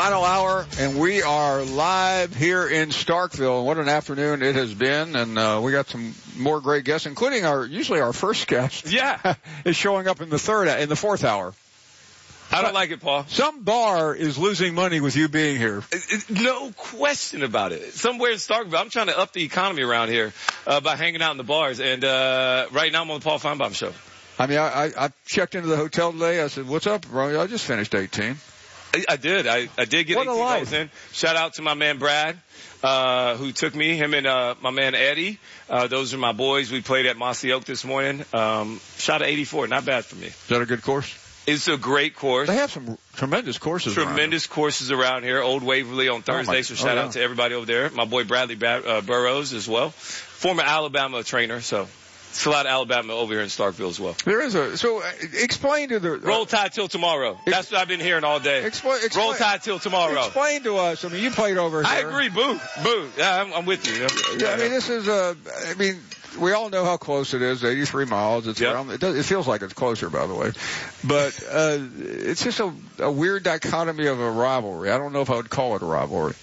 Final hour, and we are live here in Starkville. What an afternoon it has been, and we got some more great guests, including usually our first guest. Yeah, is showing up in the fourth hour. I don't like it, Paul. Some bar is losing money with you being here. No question about it. Somewhere in Starkville, I'm trying to up the economy around here by hanging out in the bars, and right now I'm on the Paul Feinbaum Show. I mean, I checked into the hotel today. I said, "What's up, bro? I just finished 18." I did. I did get 18 calls in. Shout out to my man Brad, who took me, him and my man Eddie. Those are my boys. We played at Mossy Oak this morning. Shot at 84. Not bad for me. Is that a good course? It's a great course. They have some tremendous courses around here. Old Waverly on Thursday, so shout out to everybody over there. My boy Bradley Burrows as well. Former Alabama trainer, so it's a lot of Alabama over here in Starkville as well. There is explain to the... Roll Tide till tomorrow. That's what I've been hearing all day. Roll Tide till tomorrow. Explain to us. I mean, you played over here. I agree. Boo. Yeah, I'm with you. Yeah, I mean, this is we all know how close it is, 83 miles. It's around, it feels like it's closer, by the way. But it's just a weird dichotomy of a rivalry. I don't know if I would call it a rivalry.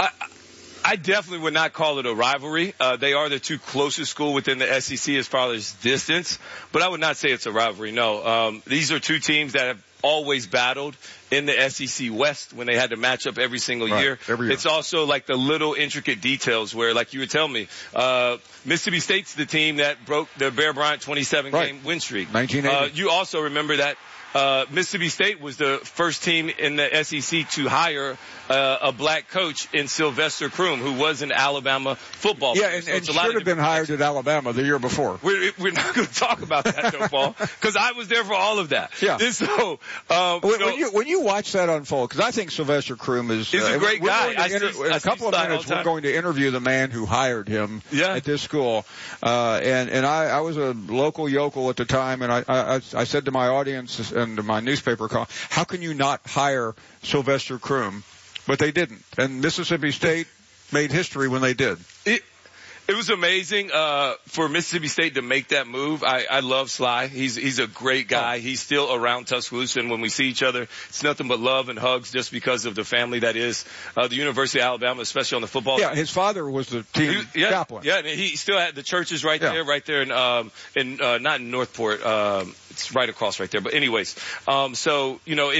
I definitely would not call it a rivalry. They are the two closest schools within the SEC as far as distance, but I would not say it's a rivalry. No, these are two teams that have always battled in the SEC West when they had to match up every single year. It's also like the little intricate details where, like you were telling me, Mississippi State's the team that broke the Bear Bryant 27-game win streak. 1980. You also remember that Mississippi State was the first team in the SEC to hire a black coach in Sylvester Croom, who was an Alabama football player. Yeah, and should have been hired at Alabama the year before. We're not going to talk about that, though, Paul, because I was there for all of that. Yeah. And so, when you watch that unfold, because I think Sylvester Croom is a great guy. In a couple of minutes, we're going to interview the man who hired him at this school. And I was a local yokel at the time, and I said to my audience and to my newspaper call, how can you not hire Sylvester Croom? But they didn't. And Mississippi State made history when they did. It was amazing for Mississippi State to make that move. I love Sly. He's a great guy. He's still around Tuscaloosa, and when we see each other, it's nothing but love and hugs just because of the family that is the University of Alabama, especially on the football team. Yeah, his father was the team chaplain. Yeah, and he still had the churches right there in not in Northport. It's right across right there. But anyways, so, you know,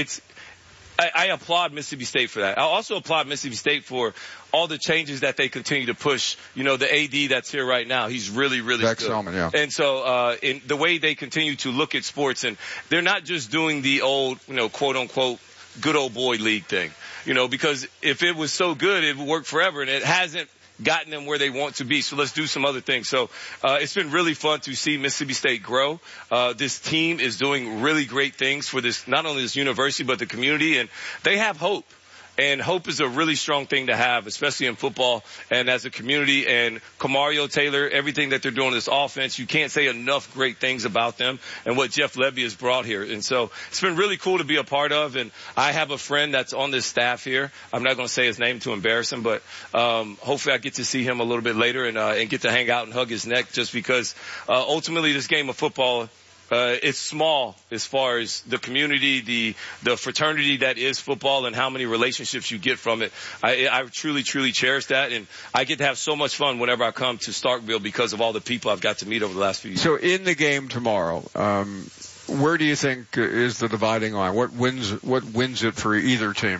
I applaud Mississippi State for that. I also applaud Mississippi State for all the changes that they continue to push. You know, the AD that's here right now, he's really, really Zach good. Selman, yeah. And so, in the way they continue to look at sports, and they're not just doing the old, you know, quote unquote, good old boy league thing. You know, because if it was so good, it would work forever, and it hasn't gotten them where they want to be. So let's do some other things. So it's been really fun to see Mississippi State grow. This team is doing really great things for this, not only this university, but the community, and they have hope. And hope is a really strong thing to have, especially in football and as a community. And Kamario Taylor, everything that they're doing in this offense, you can't say enough great things about them and what Jeff Lebby has brought here. And so it's been really cool to be a part of. And I have a friend that's on this staff here. I'm not going to say his name to embarrass him, but hopefully I get to see him a little bit later and get to hang out and hug his neck, just because ultimately this game of football, it's small as far as the community, the fraternity that is football, and how many relationships you get from it. I truly, truly cherish that, and I get to have so much fun whenever I come to Starkville because of all the people I've got to meet over the last few years. So in the game tomorrow, where do you think is the dividing line? What wins it for either team?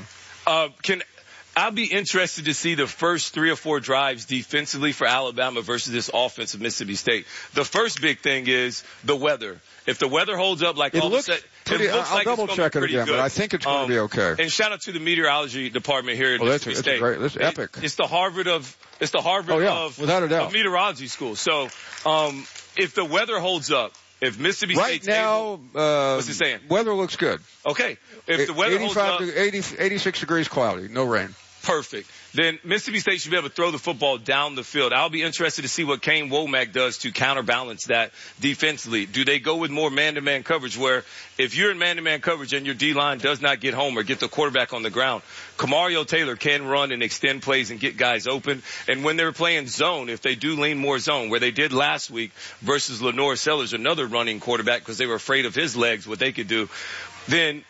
I'll be interested to see the first 3 or 4 drives defensively for Alabama versus this offense of Mississippi State. The first big thing is the weather. If the weather holds up like I'll double check it again, but I think it's going to be okay. And shout out to the meteorology department here at Mississippi State. That's epic. It's the Harvard of without a doubt, of meteorology school. So if the weather holds up, if Mississippi State's now, what's it saying? Weather looks good. Okay. If the weather holds up, 86 degrees cloudy, no rain. Perfect. Then Mississippi State should be able to throw the football down the field. I'll be interested to see what Kane Womack does to counterbalance that defensively. Do they go with more man-to-man coverage, where if you're in man-to-man coverage and your D-line does not get home or get the quarterback on the ground, Kamario Taylor can run and extend plays and get guys open. And when they're playing zone, if they do lean more zone, where they did last week versus Lenore Sellers, another running quarterback, because they were afraid of his legs, what they could do, then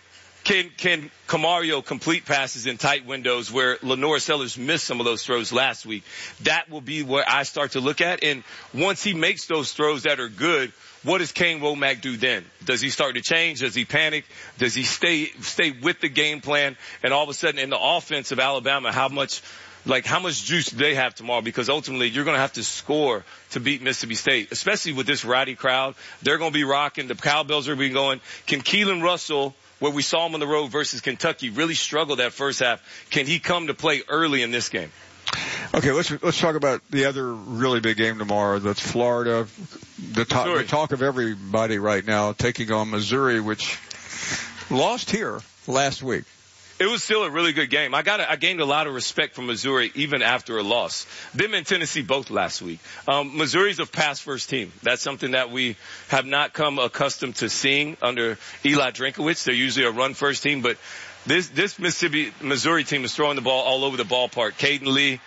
Can Camario complete passes in tight windows where Lenore Sellers missed some of those throws last week? That will be where I start to look at. And once he makes those throws that are good, what does Kane Womack do then? Does he start to change? Does he panic? Does he stay with the game plan? And all of a sudden in the offense of Alabama, how much juice do they have tomorrow? Because ultimately you're going to have to score to beat Mississippi State, especially with this rowdy crowd. They're going to be rocking. The cowbells are going to be going. Can Keelan Russell, where we saw him on the road versus Kentucky, really struggle that first half? Can he come to play early in this game? Okay, let's talk about the other really big game tomorrow. That's Florida, the talk of everybody right now, taking on Missouri, which lost here last week. It was still a really good game. I gained a lot of respect from Missouri even after a loss. Them and Tennessee both last week. Missouri's a pass first team. That's something that we have not come accustomed to seeing under Eli Drinkowitz. They're usually a run first team, but this Missouri team is throwing the ball all over the ballpark. Caden Lee,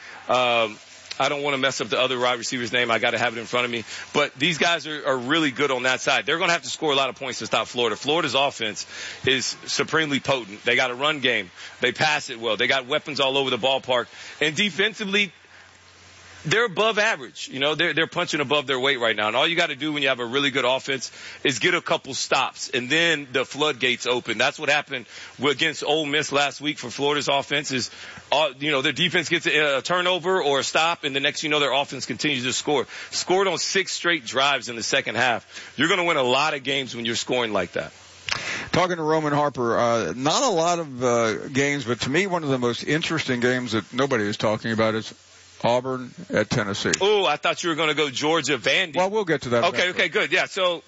I don't want to mess up the other wide receiver's name. I got to have it in front of me. But these guys are really good on that side. They're going to have to score a lot of points to stop Florida. Florida's offense is supremely potent. They got a run game. They pass it well. They got weapons all over the ballpark. And defensively, they're above average. You know, they're punching above their weight right now. And all you got to do when you have a really good offense is get a couple stops, and then the floodgates open. That's what happened against Ole Miss last week for Florida's offense is, their defense gets a turnover or a stop, and the next their offense continues to score. Scored on 6 straight drives in the second half. You're going to win a lot of games when you're scoring like that. Talking to Roman Harper, not a lot of games, but to me one of the most interesting games that nobody is talking about is Auburn at Tennessee. Oh, I thought you were going to go Georgia Vandy. Well, we'll get to that. Okay, good. Yeah, so,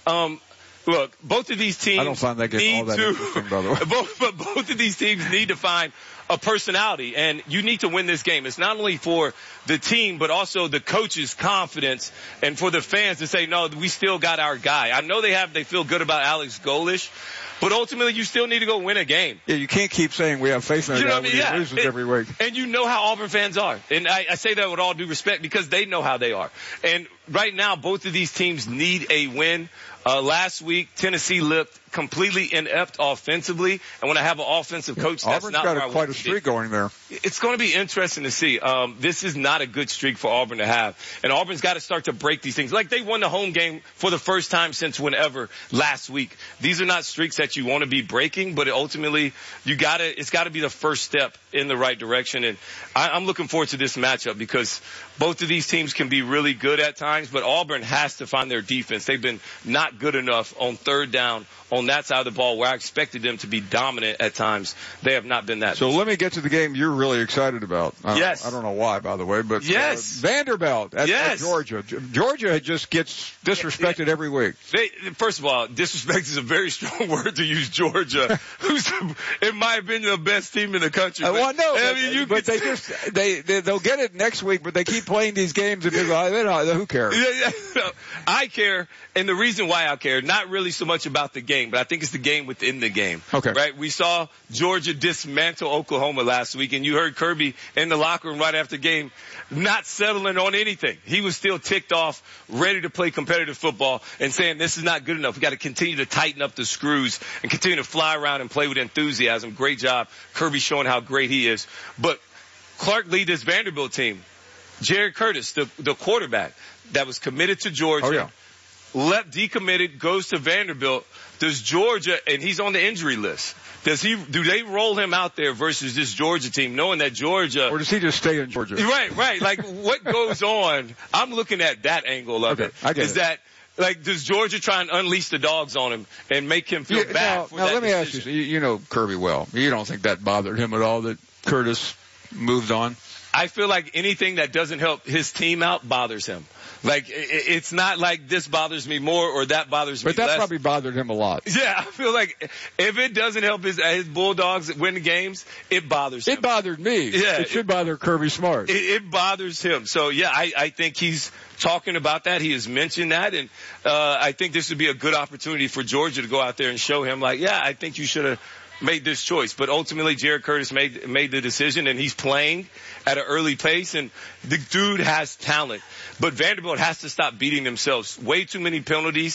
look, both of these teams I don't find that game all that interesting, by the way. Both of these teams need to find a personality, and you need to win this game. It's not only for the team, but also the coach's confidence, and for the fans to say, no, we still got our guy. I know they feel good about Alex Golesh, but ultimately, you still need to go win a game. Yeah, you can't keep saying we have faith in a guy when he loses every week. And you know how Auburn fans are. And I say that with all due respect because they know how they are. And right now, both of these teams need a win. Last week, Tennessee looked completely inept offensively. And when I have an offensive coach, that's Auburn's not got quite a streak going there. It's going to be interesting to see. This is not a good streak for Auburn to have. And Auburn's got to start to break these things. Like they won the home game for the first time since whenever last week. These are not streaks that you want to be breaking, but ultimately it's got to be the first step in the right direction. And I'm looking forward to this matchup because both of these teams can be really good at times, but Auburn has to find their defense. They've been not good enough on third down on that side of the ball where I expected them to be dominant at times. They have not been that. So let me get to the game you're really excited about. Yes. I don't know why, by the way, but yes. Vanderbilt at Georgia. Georgia just gets disrespected every week. First of all, disrespect is a very strong word to use. Georgia, who's, in my opinion, the best team in the country. They'll get it next week, but they keep playing these games and who cares? Yeah. I care, and the reason why I care, not really so much about the game, but I think it's the game within the game. Okay. Right? We saw Georgia dismantle Oklahoma last week, and you heard Kirby in the locker room right after the game not settling on anything. He was still ticked off, ready to play competitive football, and saying this is not good enough. We got to continue to tighten up the screws and continue to fly around and play with enthusiasm. Great job. Kirby showing how great he is. But Clark lead this Vanderbilt team. Jared Curtis, the quarterback that was committed to Georgia, decommitted, goes to Vanderbilt. Does Georgia, and he's on the injury list, do they roll him out there versus this Georgia team, knowing that Georgia, or does he just stay in Georgia? Right. Like what goes on? I'm looking at that angle of it. I get it. That, like, does Georgia try and unleash the dogs on him and make him feel bad for that let me decision? ask you, you know Kirby well. You don't think that bothered him at all that Curtis moved on? I feel like anything that doesn't help his team out bothers him. Like, it's not like this bothers me more or that bothers me less. But that probably bothered him a lot. Yeah, I feel like if it doesn't help his Bulldogs win the games, it bothers him. It bothered me. Yeah, it should bother Kirby Smart. It bothers him. So, yeah, I think he's talking about that. He has mentioned that. And I think this would be a good opportunity for Georgia to go out there and show him, like, yeah, I think you should have made this choice. But ultimately, Jared Curtis made the decision, and he's playing at an early pace, and the dude has talent. But Vanderbilt has to stop beating themselves. Way too many penalties.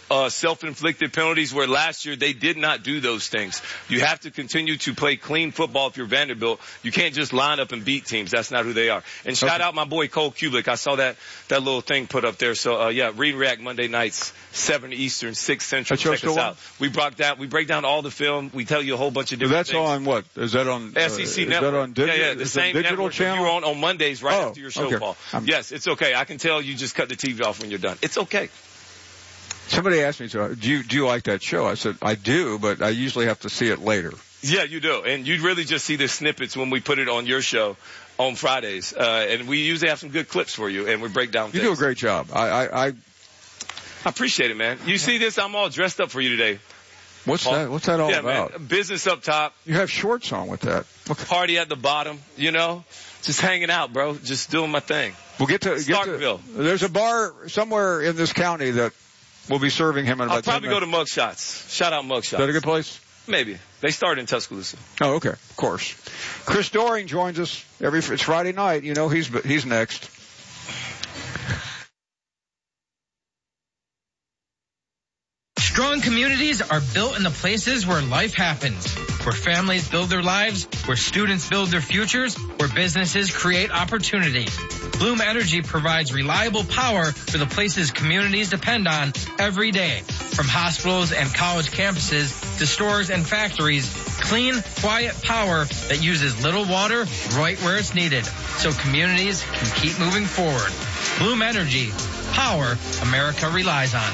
self-inflicted penalties where last year they did not do those things. You have to continue to play clean football if you're Vanderbilt. You can't just line up and beat teams. That's not who they are. And shout out my boy Cole Kubelik. I saw that little thing put up there. So, Read and React Monday nights, 7 Eastern, 6 Central. Check us out. We break down all the film. We tell you a whole bunch of different things. That's on what? Is that on SEC Network? Is that on the same digital channel you're on Mondays right after your show, Paul. Yes, it's okay. I can tell you just cut the TV off when you're done. It's okay. Somebody asked me, so, do you like that show? I said, I do, but I usually have to see it later. Yeah, you do. And you really just see the snippets when we put it on your show on Fridays. And we usually have some good clips for you, and we break down things. You do a great job. I appreciate it, man. You see this? I'm all dressed up for you today. What's that? What's that all about? Man, business up top. You have shorts on with that. Party at the bottom, Just hanging out, bro. Just doing my thing. We'll get to Starkville. There's a bar somewhere in this county that will be serving him in about 10 minutes. I'll probably go to Mugshots. Shout out Mugshots. Is that a good place? Maybe. They start in Tuscaloosa. Oh, okay. Of course. Chris Doering joins us it's Friday night. He's next. Strong communities are built in the places where life happens, where families build their lives, where students build their futures, where businesses create opportunity. Bloom Energy provides reliable power for the places communities depend on every day. From hospitals and college campuses to stores and factories, clean, quiet power that uses little water right where it's needed, so communities can keep moving forward. Bloom Energy, power America relies on.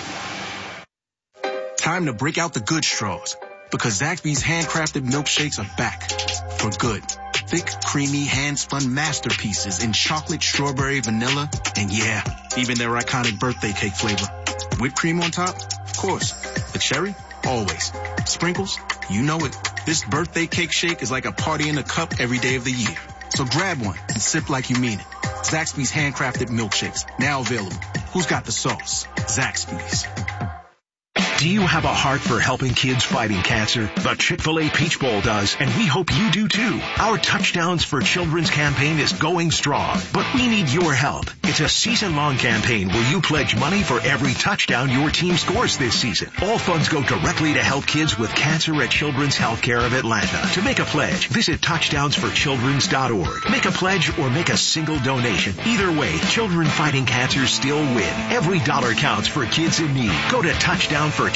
Time to break out the good straws, because Zaxby's handcrafted milkshakes are back for good. Thick, creamy, hand-spun masterpieces in chocolate, strawberry, vanilla, and even their iconic birthday cake flavor. Whipped cream on top? Of course. The cherry? Always. Sprinkles? You know it. This birthday cake shake is like a party in a cup every day of the year. So grab one and sip like you mean it. Zaxby's handcrafted milkshakes, now available. Who's got the sauce? Zaxby's. Do you have a heart for helping kids fighting cancer? The Chick-fil-A Peach Bowl does, and we hope you do too. Our Touchdowns for Children's campaign is going strong, but we need your help. It's a season-long campaign where you pledge money for every touchdown your team scores this season. All funds go directly to help kids with cancer at Children's Healthcare of Atlanta. To make a pledge, visit touchdownsforchildrens.org. Make a pledge or make a single donation. Either way, children fighting cancer still win. Every dollar counts for kids in need. Go to touchdownforchildrens.org.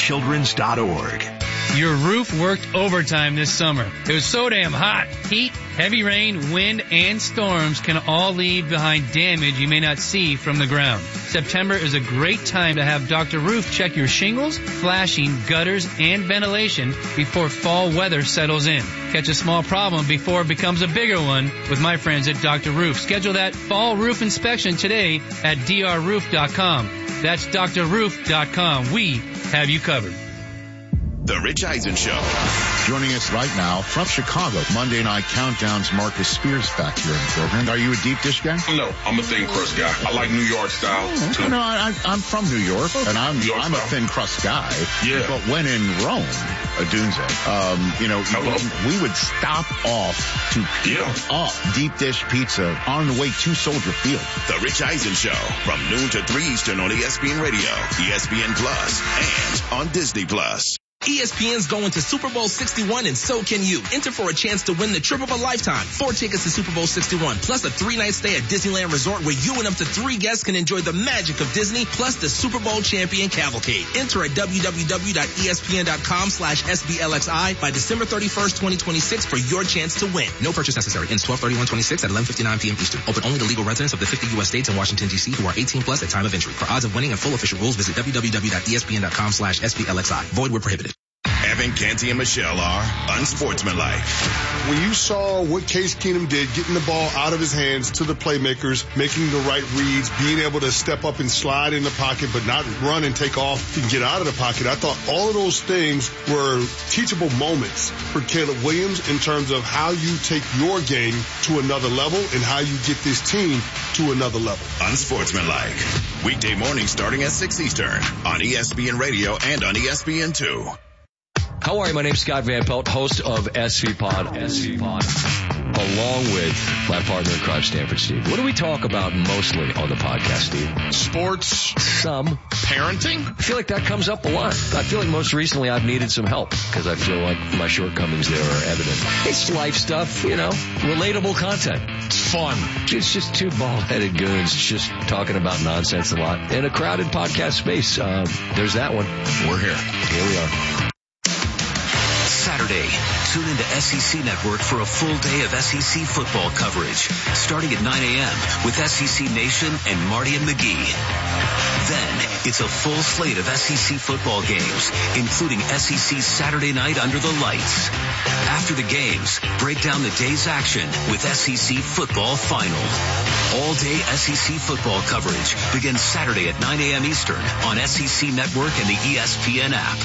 Your roof worked overtime this summer. It was so damn hot. Heat, heavy rain, wind, and storms can all leave behind damage you may not see from the ground. September is a great time to have Dr. Roof check your shingles, flashing, gutters, and ventilation before fall weather settles in. Catch a small problem before it becomes a bigger one with my friends at Dr. Roof. Schedule that fall roof inspection today at drroof.com. That's drroof.com. We have you covered. The Rich Eisen Show. Joining us right now from Chicago, Monday Night Countdown's Marcus Spears back here in the program. Are you a deep dish guy? No, I'm a thin crust guy. I like New York style too. No, I'm from New York, and I'm a thin crust guy. Yeah. But when in Rome, Dunze, we would stop off to pick up deep dish pizza on the way to Soldier Field. The Rich Eisen Show from noon to 3 Eastern on ESPN Radio, ESPN Plus, and on Disney Plus. ESPN's going to Super Bowl 61 and so can you. Enter for a chance to win the trip of a lifetime. 4 tickets to Super Bowl 61 plus a 3-night stay at Disneyland Resort where you and up to 3 guests can enjoy the magic of Disney plus the Super Bowl champion cavalcade. Enter at www.espn.com/SBLXI by December 31st, 2026 for your chance to win. No purchase necessary. Ends 12/31/26 at 11:59 p.m. Eastern. Open only to legal residents of the 50 U.S. states and Washington, D.C. who are 18 plus at time of entry. For odds of winning and full official rules, visit www.espn.com/SBLXI. Void where prohibited. Evan, Canty, and Michelle are unsportsmanlike. When you saw what Case Keenum did, getting the ball out of his hands to the playmakers, making the right reads, being able to step up and slide in the pocket, but not run and take off and get out of the pocket, I thought all of those things were teachable moments for Caleb Williams in terms of how you take your game to another level and how you get this team to another level. Unsportsmanlike. Weekday mornings starting at 6 Eastern on ESPN Radio and on ESPN2. How are you? My name's Scott Van Pelt, host of SC Pod. along with my partner in crime, Stanford Steve. What do we talk about mostly on the podcast, Steve? Sports. Some. Parenting. I feel like that comes up a lot. I feel like most recently I've needed some help because I feel like my shortcomings there are evident. It's life stuff, relatable content. It's fun. It's just two bald-headed goons just talking about nonsense a lot in a crowded podcast space. There's that one. We're here. Here we are. Saturday, tune into SEC Network for a full day of SEC football coverage, starting at 9 a.m. with SEC Nation and Marty and McGee. Then, it's a full slate of SEC football games, including SEC Saturday Night Under the Lights. After the games, break down the day's action with SEC Football Final. All-day SEC football coverage begins Saturday at 9 a.m. Eastern on SEC Network and the ESPN app.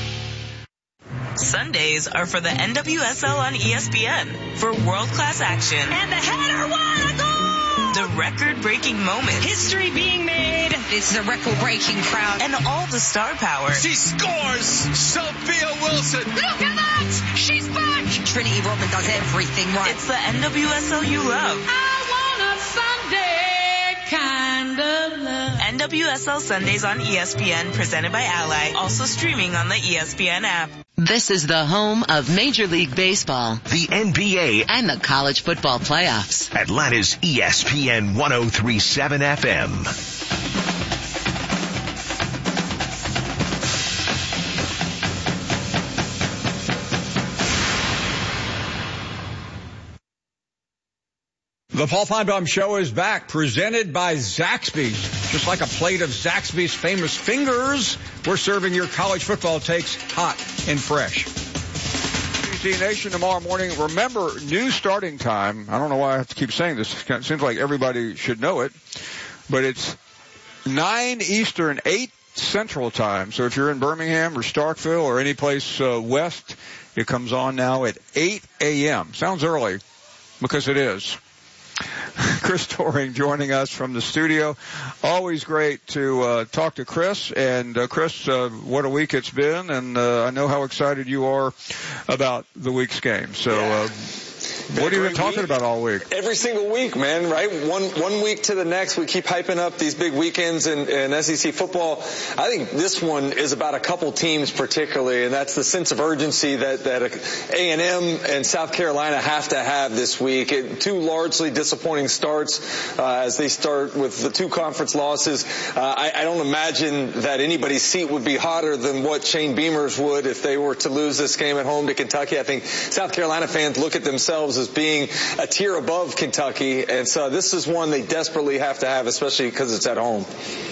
Sundays are for the NWSL on ESPN for world-class action. And the header, what a goal! The record-breaking moments. History being made. This is a record-breaking crowd. And all the star power. She scores! Sophia Wilson! Look at that! She's back! Trinity Rodman does everything right. It's the NWSL you love. I want a Sunday kind of love. NWSL Sundays on ESPN, presented by Ally. Also streaming on the ESPN app. This is the home of Major League Baseball, the NBA, and the college football playoffs. Atlanta's ESPN 103.7 FM. The Paul Finebaum Show is back, presented by Zaxby's. Just like a plate of Zaxby's famous fingers, we're serving your college football takes hot and fresh. SEC Nation tomorrow morning. Remember, new starting time. I don't know why I have to keep saying this. It seems like everybody should know it. But it's 9 Eastern, 8 Central time. So if you're in Birmingham or Starkville or any place west, it comes on now at 8 a.m. Sounds early, because it is. Chris Doering joining us from the studio. Always great to talk to Chris. And Chris, what a week it's been, and I know how excited you are about the week's game. So what have you been talking about all week? Every single week, man, right? One week to the next, we keep hyping up these big weekends in SEC football. I think this one is about a couple teams particularly, and that's the sense of urgency that A&M and South Carolina have to have this week. Two largely disappointing starts as they start with the 2 conference losses. I don't imagine that anybody's seat would be hotter than what Shane Beamer's would if they were to lose this game at home to Kentucky. I think South Carolina fans look at themselves as being a tier above Kentucky, and so this is one they desperately have to have, especially because it's at home.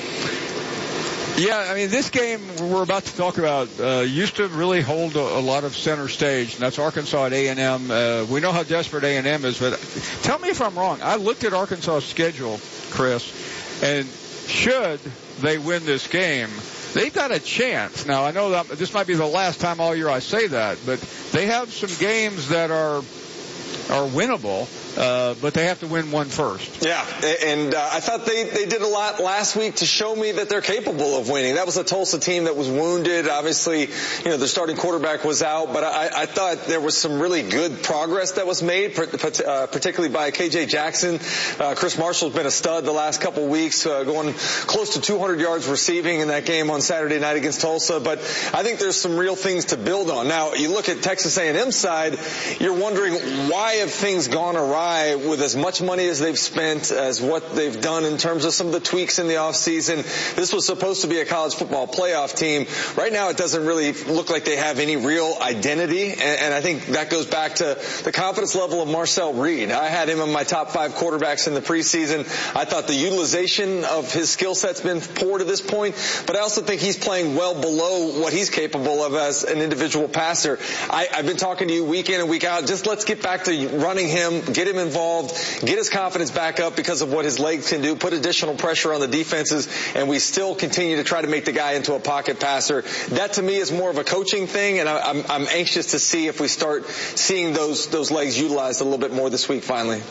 Yeah, I mean, this game we're about to talk about used to really hold a lot of center stage, and that's Arkansas at A&M. We know how desperate A&M is, but tell me if I'm wrong. I looked at Arkansas' schedule, Chris, and should they win this game, they've got a chance. Now, I know that this might be the last time all year I say that, but they have some games that are winnable, but they have to win one first. Yeah, and I thought they did a lot last week to show me that they're capable of winning. That was a Tulsa team that was wounded. Obviously, their starting quarterback was out, but I thought there was some really good progress that was made, particularly by KJ Jackson. Chris Marshall's been a stud the last couple weeks, going close to 200 yards receiving in that game on Saturday night against Tulsa. But I think there's some real things to build on. Now, you look at Texas A&M's side, you're wondering why have things gone awry with as much money as they've spent, as what they've done in terms of some of the tweaks in the offseason. This was supposed to be a college football playoff team. Right now, it doesn't really look like they have any real identity, and I think that goes back to the confidence level of Marcel Reed. I had him in my top 5 quarterbacks in the preseason. I thought the utilization of his skill set's been poor to this point, but I also think he's playing well below what he's capable of as an individual passer. I've been talking to you week in and week out. Just let's get back to running him, get him involved, get his confidence back up because of what his legs can do, put additional pressure on the defenses, and we still continue to try to make the guy into a pocket passer. That to me is more of a coaching thing, and I'm anxious to see if we start seeing those legs utilized a little bit more this week finally.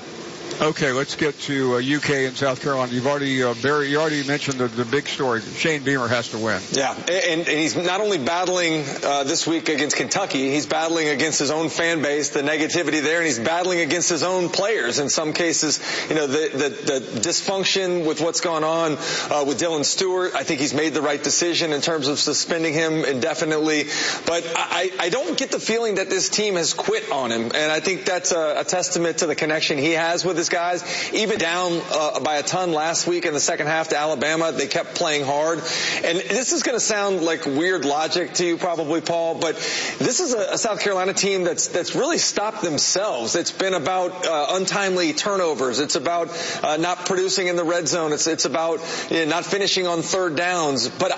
Okay, let's get to UK and South Carolina. You've already, Barry, you already mentioned the big story. Shane Beamer has to win. Yeah, and he's not only battling this week against Kentucky, he's battling against his own fan base, the negativity there, and he's battling against his own players. In some cases, the dysfunction with what's gone on with Dylan Stewart. I think he's made the right decision in terms of suspending him indefinitely. But I don't get the feeling that this team has quit on him, and I think that's a testament to the connection he has with his guys. Even down by a ton last week in the second half to Alabama, they kept playing hard. And this is going to sound like weird logic to you probably, Paul, but this is a South Carolina team that's really stopped themselves. It's been about untimely turnovers. It's about not producing in the red zone. It's about not finishing on third downs. But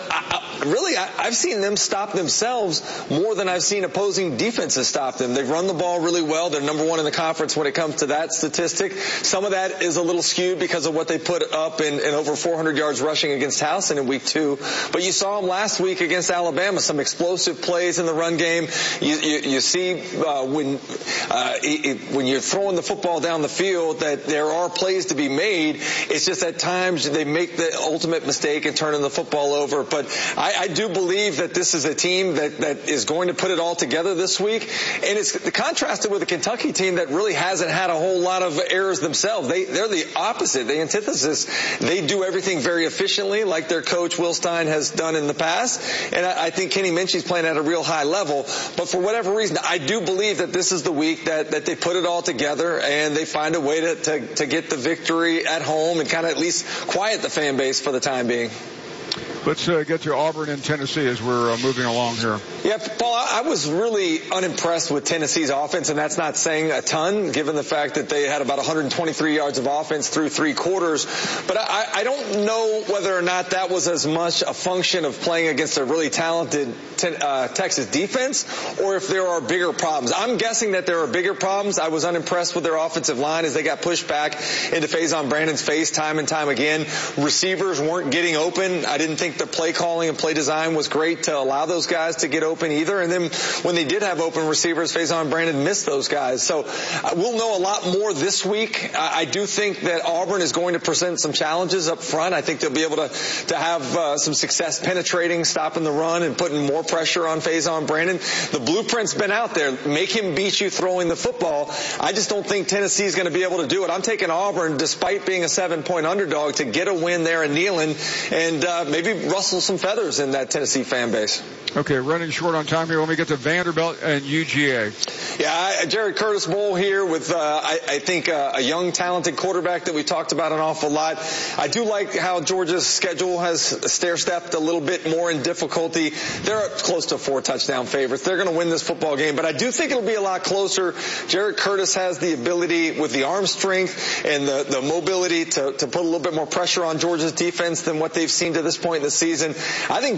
I've seen them stop themselves more than I've seen opposing defenses stop them. They've run the ball really well. They're number one in the conference when it comes to that statistic. Some of that is a little skewed because of what they put up in over 400 yards rushing against Towson in week 2. But you saw them last week against Alabama, some explosive plays in the run game. You see when you're throwing the football down the field that there are plays to be made. It's just at times they make the ultimate mistake in turning the football over. But I do believe that this is a team that is going to put it all together this week. And it's contrasted with a Kentucky team that really hasn't had a whole lot of errors themselves. They're the opposite, the antithesis. They do everything very efficiently, like their coach Will Stein has done in the past. And I think Kenny Minchie's playing at a real high level. But for whatever reason, I do believe that this is the week that they put it all together and they find a way to get the victory at home and kind of at least quiet the fan base for the time being. Let's get to Auburn and Tennessee as we're moving along here. Yeah, Paul, I was really unimpressed with Tennessee's offense, and that's not saying a ton, given the fact that they had about 123 yards of offense through 3 quarters. But I don't know whether or not that was as much a function of playing against a really talented Texas defense, or if there are bigger problems. I'm guessing that there are bigger problems. I was unimpressed with their offensive line as they got pushed back into Faison Brandon's face time and time again. Receivers weren't getting open. I didn't think the play calling and play design was great to allow those guys to get open either. And then when they did have open receivers, Faison Brandon missed those guys. So we'll know a lot more this week. I do think that Auburn is going to present some challenges up front. I think they'll be able to have some success penetrating, stopping the run, and putting more pressure on Faison Brandon. The blueprint's been out there. Make him beat you throwing the football. I just don't think Tennessee is going to be able to do it. I'm taking Auburn, despite being a 7-point underdog, to get a win there in Neyland and maybe rustle some feathers in that Tennessee fan base. Okay, running short on time here. Let me get to Vanderbilt and UGA. Yeah, Jared Curtis Bowl here with, I think, a young, talented quarterback that we talked about an awful lot. I do like how Georgia's schedule has stair-stepped a little bit more in difficulty. They're close to 4 touchdown favorites. They're going to win this football game, but I do think it'll be a lot closer. Jared Curtis has the ability with the arm strength and the mobility to put a little bit more pressure on Georgia's defense than what they've seen to this point in the season. I think